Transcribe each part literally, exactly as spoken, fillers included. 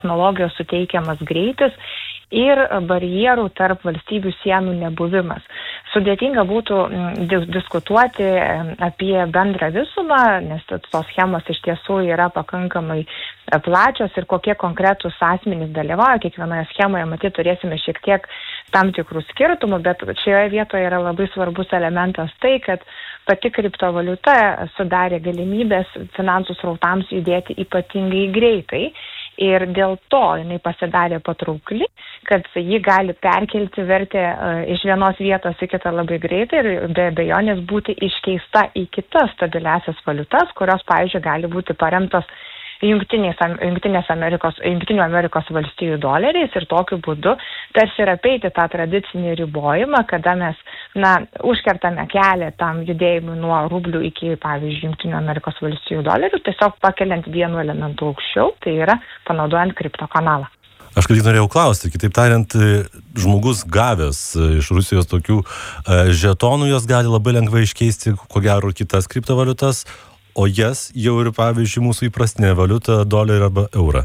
technologijos suteikiamas greitis ir barjerų tarp valstybių sienų nebuvimas. Sudėtinga būtų dis- diskutuoti apie bendrą visumą, nes tos schemos iš tiesų yra pakankamai plačios ir kokie konkretūs asmenys dalyvauja. Kiekvienoje schemoje, matyt, turėsime šiek tiek tam tikrų skirtumų, bet šioje vietoje yra labai svarbus elementas tai, kad pati kriptovaliuta sudarė galimybės finansų srautams judėti ypatingai greitai. Ir dėl to jinai pasidarė patraukli, kad ji gali perkelti vertę iš vienos vietos į kitą labai greitai ir be abejonės būti iškeista į kitas stabiliasias valiutas, kurios, pavyzdžiui, gali būti paremtos Jungtinės, Jungtinės Amerikos, Jungtinių Amerikos valstijų doleriais ir tokiu būdu tarsi ir apeiti tą tradicinį ribojimą, kada mes, na, užkertame kelią tam judėjimui nuo rublių iki, pavyzdžiui, Jungtinių Amerikos valstijų dolerių, tiesiog pakeliant vienu elementu aukščiau, tai yra panaudojant kripto kanalą. Aš kaip norėjau klausti, kitaip tariant, žmogus gavęs iš Rusijos tokių žetonų, jos gali labai lengvai iškeisti, ko gero, kitas kriptovaliutas, o jas jau ir, pavyzdžiui, mūsų įprastinė valiuta, dolerį arba eurą.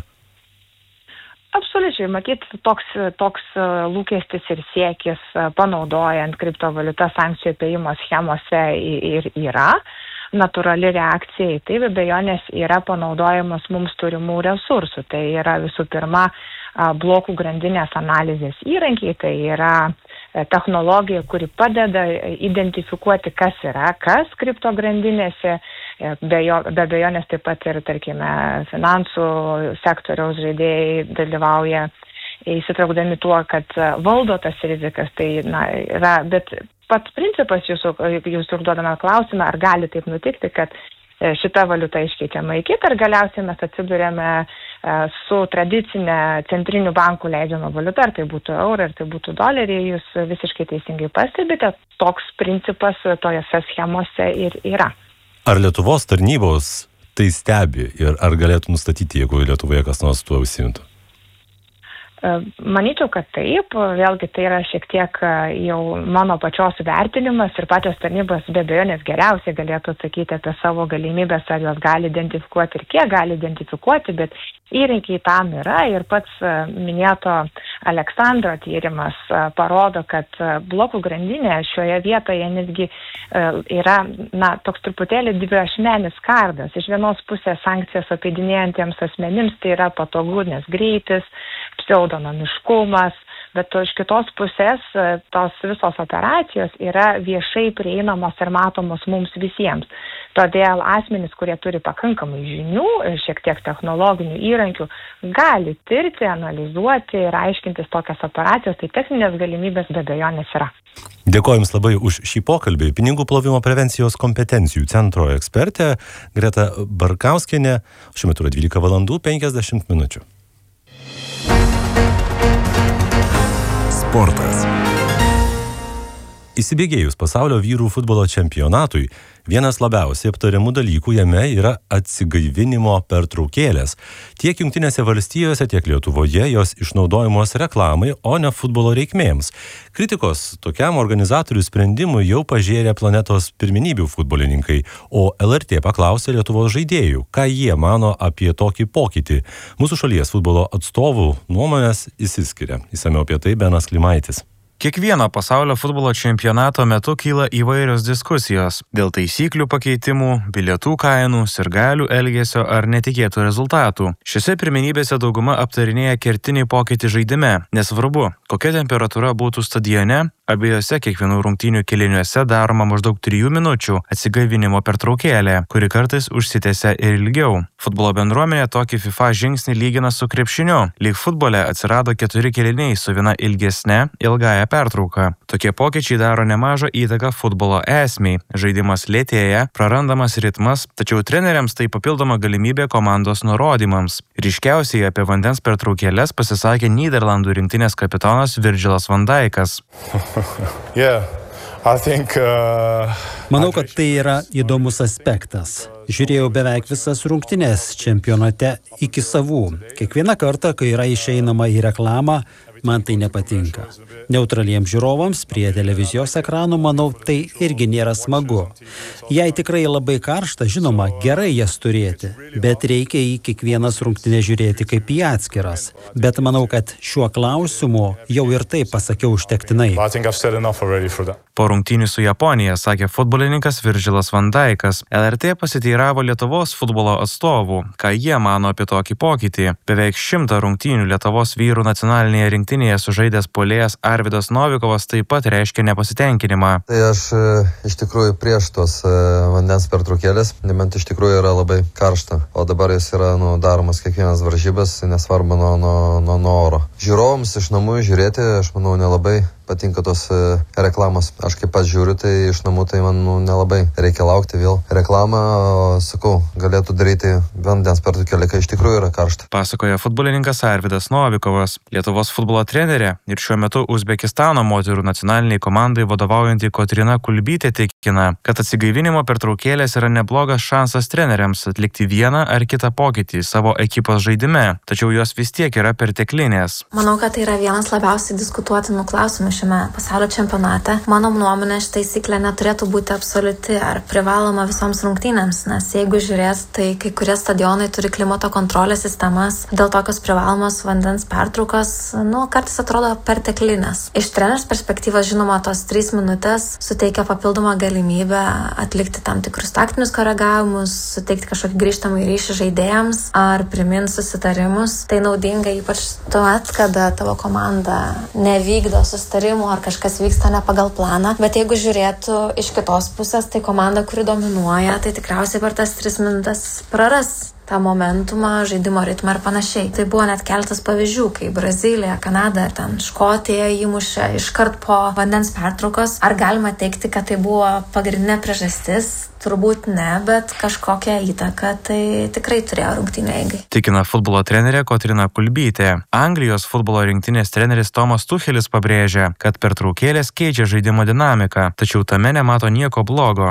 Absoliučiai, matyt, toks, toks lūkestis ir siekis panaudojant kriptovaliutą sankcijų apėjimo schemose ir yra. Natūrali reakcija į tai, be abejonės, yra panaudojimas mums turimų resursų. Tai yra visų pirma blokų grandinės analizės įrankiai, tai yra technologija, kuri padeda identifikuoti, kas yra, kas kripto grandinėse, be, jo, be abejonės taip pat ir, tarkime, finansų sektoriaus žaidėjai dalyvauja įsitraukdami tuo, kad valdo tas rizikas, tai na, yra, bet pats principas jūsų, jūsų užduodame klausimą, ar gali taip nutikti, kad šita valiuta iškeičiama į kitą ir galiausiai mes atsidurėme su tradicinė centrinių bankų leidžiama valiuta, ar tai būtų eurą, ar tai būtų doleriai, jūs visiškai teisingai pastebite, toks principas tojose schemose ir yra. Ar Lietuvos tarnybos tai stebi ir ar galėtų nustatyti, jeigu Lietuvoje kas nors tuo užsiimtų? Manyčiau, kad taip. Vėlgi tai yra šiek tiek jau mano pačios vertinimas ir pačios tarnybos be abejonės geriausiai galėtų atsakyti apie savo galimybės, ar jos gali identifikuoti ir kiek gali identifikuoti, bet įrankiai tam yra ir pats minėto Aleksandro tyrimas parodo, kad blokų grandinė šioje vietoje netgi yra, na, toks truputėlį dviašmenis kardas. Iš vienos pusės sankcijas apeidinėjantiems asmenims tai yra patogu, nes greitis, pseudonimiškumas, bet iš kitos pusės tos visos operacijos yra viešai prieinamos ir matomos mums visiems. Todėl asmenys, kurie turi pakankamai žinių, šiek tiek technologinių įrankių, gali tirti, analizuoti ir aiškintis tokias operacijas, tai techninės galimybės be abejonės yra. Dėkoju Jums labai už šį pokalbį. Pinigų plovimo prevencijos kompetencijų centro ekspertė Greta Barkauskienė. Šiuo metu yra dvylika valandų penkiasdešimt minučių. Sportas. Įsibėgėjus pasaulio vyrų futbolo čempionatui, vienas labiausiai aptariamų dalykų jame yra atsigaivinimo pertraukėlės. Tiek Jungtinėse valstijose, tiek Lietuvoje jos išnaudojamos reklamai, o ne futbolo reikmėms. Kritikos tokiam organizatorių sprendimui jau pažėrė planetos pirmenybių futbolininkai, o L R T paklausė Lietuvos žaidėjų, ką jie mano apie tokį pokytį. Mūsų šalies futbolo atstovų nuomonės išsiskiria. Išsamiau apie tai Benas Klimaitis. Kiekvieno pasaulio futbolo čempionato metu kyla įvairios diskusijos dėl taisyklių pakeitimų, bilietų kainų, sirgalių elgesio ar netikėtų rezultatų. Šiose pirmenybėse dauguma aptarinėja kertinį pokytį žaidime, nesvarbu, kokia temperatūra būtų stadione, abiejose kiekvienų rungtynių kėliniuose daroma maždaug trijų minučių atsigaivinimo pertraukėlė, kuri kartais užsitęsia ir ilgiau. Futbolo bendruomenė tokį FIFA žingsnį lygina su krepšiniu. Lyg futbole atsirado keturi kėliniai su viena ilgesne, ilgąja pertrauka. Tokie pokyčiai daro nemažą įtaką futbolo esmei. Žaidimas lėtėja, prarandamas ritmas, tačiau treneriams tai papildoma galimybė komandos nurodymams. Ryškiausiai apie vandens pertraukėlės pasisakė Nyderlandų rinktinės kapitonas Virgilas van Dijkas. Yeah, I think, uh, Manau, kad tai yra įdomus aspektas. Žiūrėjau beveik visas rungtynes čempionate iki savų. Kiekvieną kartą, kai yra išeinama į reklamą, man tai nepatinka. Neutraliems žiūrovams prie televizijos ekranų, manau, tai irgi nėra smagu. Jei tikrai labai karšta, žinoma, gerai jas turėti, bet reikia į kiekvienas rungtynes žiūrėti kaip į atskiras. Bet manau, kad šiuo klausimu jau ir taip pasakiau užtektinai. Po rungtynių su Japonija, sakė futbolininkas Virgilas van Dijkas. L R T pasiteiravo Lietuvos futbolo atstovų, ką jie mano apie tokį pokytį. Beveik šimtą rungtynių Lietuvos vyrų nacionalinėje rinktinėje sužaidęs puolėjas Arvydas Novikovas taip pat reiškia nepasitenkinimą. Tai aš iš tikrųjų prieš tos vandens pertraukėlės, nebent iš tikrųjų yra labai karšta, o dabar jis yra nu, daromas kiekvienas varžybas, nesvarbu nuo, nuo, nuo, nuo oro. Žiūrovams iš namų žiūrėti, aš manau, nelabai patinka tos reklamos. Aš kaip pats žiūriu, tai iš namų tai man nu, nelabai reikia laukti vėl reklamą, o, sakau, galėtų daryti vandens pertraukėlę, kai iš tikrųjų yra karšta. Pasakoja futbolininkas Arvydas Novikovas. Lietuvos futbolo trenerė ir šiuo metu Uzbekistano moterų nacionaliniai komandai vadovaujanti Kotryna Kulbytė tikina, kad atsigaivinimo pertraukėlės yra neblogas šansas treneriams atlikti vieną ar kitą pokytį savo ekipos žaidime, tačiau jos vis tiek yra perteklinės. Manau, kad tai yra vienas labiausiai diskutuotinų klausimų šiame pasaulio čempionate. Mano nuomonė, ši taisyklė neturėtų būti absoliuti ar privaloma visoms rungtynėms, nes jeigu žiūrės, tai kai kurie stadionai turi klimato kontrolės sistemas, dėl tokios privalomos vandens pertraukos, nu, kartais atrodo perteklinės. Iš trenerio perspektyvos, žinoma, tos trys minutės suteikia papildomą galimybę atlikti tam tikrus taktinius koregavimus, suteikti kažkokį grįžtamą ryšį žaidėjams ar priminti susitarimus. Tai naudinga ypač tuomet, kada tavo komanda nevykdo susitarimų ar kažkas vyksta ne pagal planą. Bet jeigu žiūrėtų iš kitos pusės, tai komanda, kuri dominuoja, tai tikriausiai per tas tris minutės praras tą momentumą, žaidimo ritmą ir panašiai. Tai buvo net keletas pavyzdžių, kai Brazilija, Kanada ar ten Škotija įmušė iškart po vandens pertraukos. Ar galima teigti, kad tai buvo pagrindinė priežastis? Turbūt ne, bet kažkokią įtaką tai tikrai turėjo rungtynių eigai. Tikina futbolo trenerė Kotryna Kulbytė. Anglijos futbolo rinktinės treneris Tomas Tuchelis pabrėžia, kad pertraukėlės keičia žaidimo dinamiką, tačiau tame nemato nieko blogo.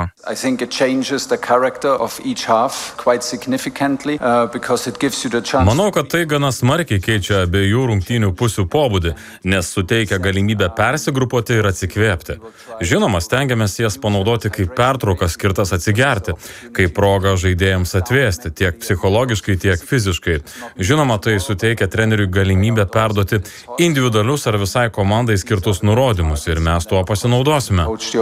Manau, kad tai gana smarkiai keičia abiejų rungtynių pusių pobūdį, nes suteikia galimybę persigrupuoti ir atsikvėpti. Žinoma, stengiamės jas panaudoti kaip pertraukas skirtas atsigerti, kaip proga žaidėjams atvėsti, tiek psichologiškai, tiek fiziškai. Žinoma, tai suteikia treneriui galimybę perduoti individualius ar visai komandai skirtus nurodymus ir mes tuo pasinaudosime.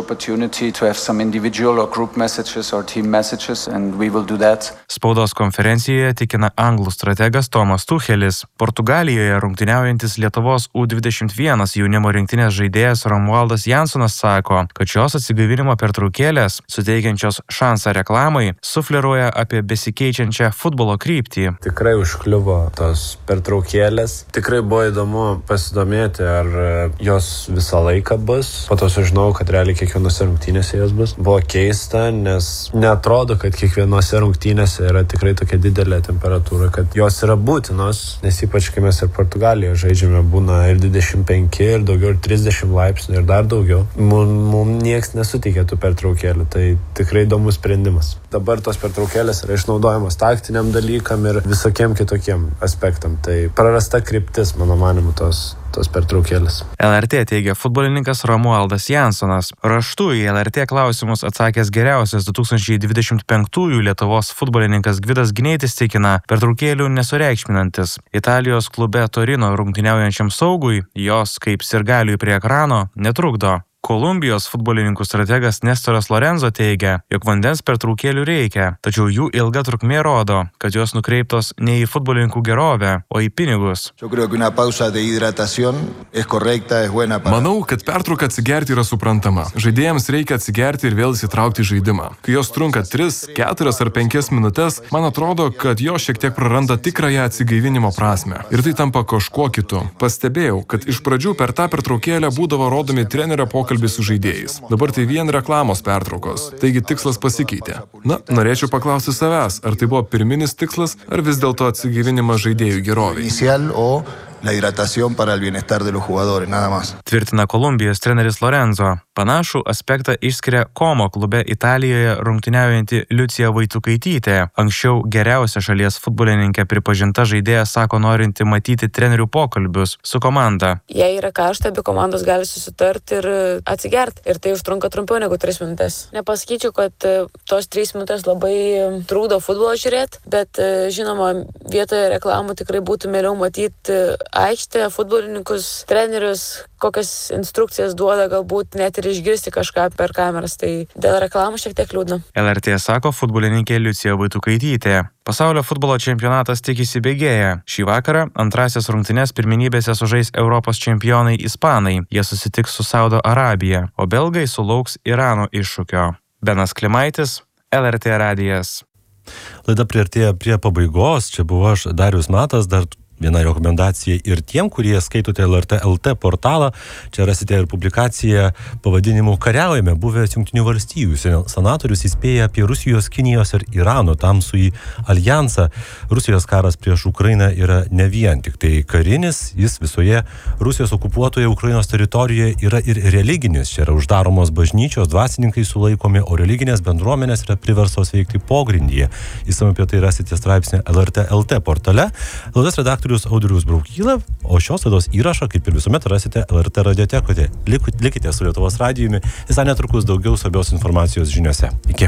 Spaudos konferencijoje tikina anglų strategas Tomas Tuchelis. Portugalijoje rungtyniaujantis Lietuvos U dvidešimt vienas jaunimo rinktinės žaidėjas Romualdas Jansonas sako, kad šios atsigaivinimo pertraukėlės, suteikiančios šansą reklamai, sufleruoja apie besikeičiančią futbolo kryptį. Tikrai užkliuvo tos pertraukėlės. Tikrai buvo įdomu pasidomėti, ar jos visą laiką bus. Po to sužinojau, kad realiai kiekvienose rungtynėse jos bus. Buvo keista, nes neatrodo, kad kiekvienose rungtynėse yra tikrai tokia didelė temperatūra, kad jos yra būtinos, nes ypač kai mes ir Portugalijoje žaidžiame, būna ir dvidešimt penki, ir daugiau, ir trisdešimt laipsnių, ir dar daugiau. Mums mum nieks nesuteikia tų pertraukėlių, tai tikrai įdomus sprendimas. Dabar tos pertraukėlės yra išnaudojamos taktiniam dalykam ir visokiem kitokiem aspektam. Tai prarasta kryptis, mano manimu, tos, tos pertraukėlės. L R T teigia futbolininkas Romualdas Jansonas. Raštu į L R T klausimus atsakęs geriausias du tūkstančiai dvidešimt penktųjų Lietuvos futbolininkas Gvidas Gineitis tikina, pertraukėlių nesureikšminantis. Italijos klube Torino rungtyniaujančiam saugui jos, kaip sirgaliui prie ekrano, netrukdo. Kolumbijos futbolininkų strategas Nestoras Lorenzo teigia, jog vandens pertraukėlių reikia, tačiau jų ilga trukmė rodo, kad jos nukreiptos ne į futbolininkų gerovę, o į pinigus. Manau, kad pertrauka atsigerti yra suprantama. Žaidėjams reikia atsigerti ir vėl įsitraukti į žaidimą. Kai jos trunka tris, keturias ar penkias minutės, man atrodo, kad jos šiek tiek praranda tikrąją atsigaivinimo prasmę. Ir tai tampa kažkuo kitu. Pastebėjau, kad iš pradžių per tą pertraukėlę būdavo rodomi trenerio pokalbiai su žaidėjais. Dabar tai vien reklamos pertraukos, taigi tikslas pasikeitė. Na, norėčiau paklausti savęs, ar tai buvo pirminis tikslas, ar vis dėlto atsigaivinimas žaidėjų geroviai. Tvirtina Kolumbijos treneris Lorenzo. Panašų aspektą išskiria Como klube Italijoje rungtyniaujanti Liucija Vaitukaitytė. Anksčiau geriausia šalies futbolininkė pripažinta žaidėja sako norinti matyti trenerių pokalbius su komanda. Jei yra karšta, abi komandos gali susitarti ir atsigerti. Ir tai užtrunka trumpiau negu tris minutės. Nepasakyčiau, kad tos trys minutės labai trūkdo futbolą žiūrėti, bet žinoma, vietoje reklamų tikrai būtų mieliau matyti aikštę, futbolininkus, trenerius, kokias instrukcijas duoda, galbūt net ir išgirsti kažką per kameras. Tai dėl reklamų šiek tiek liūdna. L R T sako futbolininkė Liucija Vaitukaitytė. Pasaulio futbolo čempionatas tik įsibėgėja. Šį vakarą antrasias rungtynes pirmenybėse sužais Europos čempionai ispanai. Jie susitiks su Saudo Arabija, o belgai sulauks Irano iššūkio. Benas Klimaitis, L R T radijas. Laida priartėja prie pabaigos. Čia buvo aš, Darius Matas, dar viena rekomendacija ir tiem, kurie skaitote L R T L T portalą. Čia rasite ir publikaciją pavadinimu Kariaujame. Buvęs Jungtinių valstijų senatorius įspėja apie Rusijos, Kinijos ir Irano tamsųjį alijansą. Rusijos karas prieš Ukrainą yra ne vien tik tai karinis, jis visoje Rusijos okupuotoje Ukrainos teritorijoje yra ir religinis. Čia yra uždaromos bažnyčios, dvasininkai sulaikomi, o religinės bendruomenės yra priverstos veikti pogrindyje. Išsamiau apie tai rasite straipsnį L R T L T portale. Laidos redaktorius Audrius Braukyla, o šios laidos įrašą, kaip ir visuomet, rasite L R T radiotekoje. Likite su Lietuvos radijumi, visai netrukus daugiau svarbios informacijos žiniose. Iki.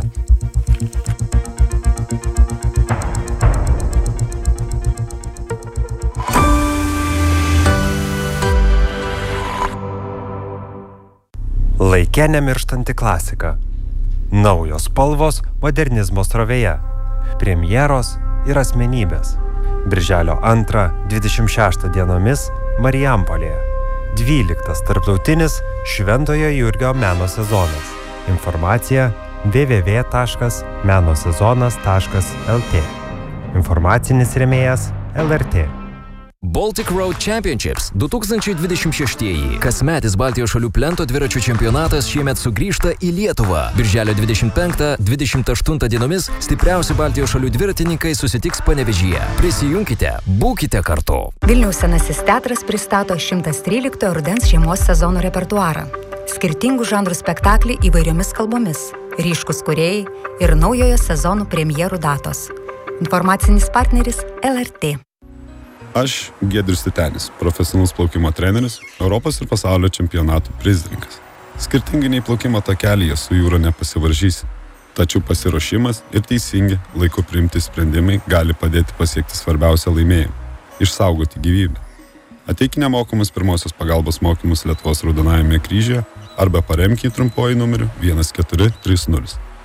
Laike nemirštanti klasika. Naujos spalvos modernizmo srovėje. Premjeros ir asmenybės. Birželio antrą dvidešimt šeštą dienomis Marijampolėje. dvyliktas tarptautinis Šventojo Jurgio meno sezonas. Informacija w w w taškas menosezonas taškas l t. Informacinis rėmėjas L R T. Baltic Road Championships du tūkstančiai dvidešimt šeštieji. Kasmetis Baltijos šalių plento dviračių čempionatas šiemet sugrįžta į Lietuvą. Birželio dvidešimt penktą dvidešimt aštuntą dienomis stipriausi Baltijos šalių dviratininkai susitiks Panevėžyje. Prisijunkite, būkite kartu. Vilniaus Senasis teatras pristato šimtas tryliktojo rudens žiemos sezono repertuarą. Skirtingų žanrų spektaklį įvairiomis kalbomis, ryškus kūrėjai ir naujojo sezono premjerų datos. Informacinis partneris L R T. Aš Giedrius Titenis, profesionalus plaukimo treneris, Europos ir pasaulio čempionatų prizininkas. Skirtingai nei plaukimo takelyje su jūra nepasivaržysi, tačiau pasiruošimas ir teisingi laiko priimti sprendimai gali padėti pasiekti svarbiausią laimėjimą – išsaugoti gyvybę. Ateik nemokamus pirmosios pagalbos mokymus Lietuvos Raudonajame kryžiuje arba paremk jį trumpuoju numeriu vienas keturi trys nulis.